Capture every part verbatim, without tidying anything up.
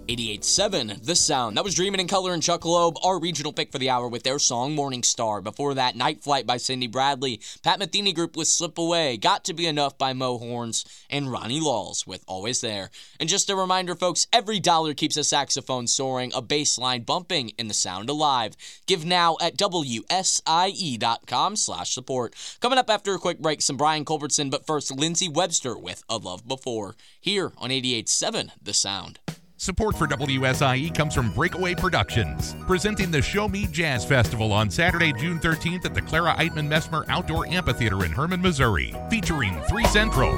eighty-eight point seven, The Sound. That was Dreamin' in Color and Chuck Loeb, our regional pick for the hour with their song Morning Star. Before that, Night Flight by Cindy Bradley, Pat Metheny Group with Slip Away, Got to Be Enough by Mo Horns, and Ronnie Laws with Always There. And just a reminder, folks, every dollar keeps a saxophone soaring, a bass line bumping, and the sound alive. Give now at W S I E dot com slash support. Coming up after a quick break, some Brian Culbertson, but first, Lindsey Webster with A Love Before, here on eighty-eight point seven, The Sound. Support for W S I E comes from Breakaway Productions, presenting the Show Me Jazz Festival on Saturday, June thirteenth at the Clara Eitman Messmer Outdoor Amphitheater in Herman, Missouri, featuring Three Central,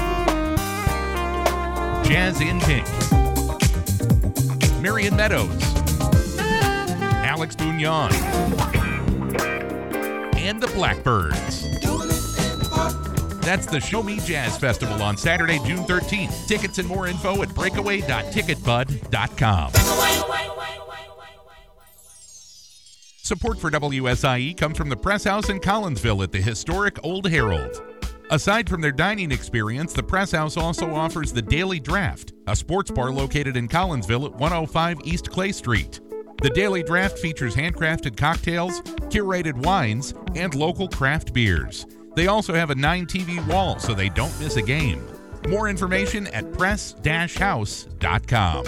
Jazz in Pink, Marion Meadows, Alex Bugnon, and the Blackbirds. That's the Show Me Jazz Festival on Saturday, June thirteenth. Tickets and more info at breakaway dot ticket bud dot com. Support for W S I E comes from the Press House in Collinsville at the historic Old Herald. Aside from their dining experience, the Press House also offers the Daily Draft, a sports bar located in Collinsville at one oh five East Clay Street. The Daily Draft features handcrafted cocktails, curated wines, and local craft beers. They also have a nine T V wall so they don't miss a game. More information at press dash house dot com.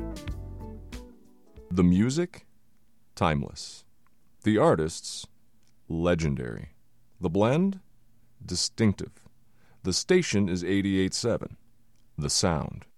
The music, timeless. The artists, legendary. The blend, distinctive. The station is eighty-eight point seven. The Sound.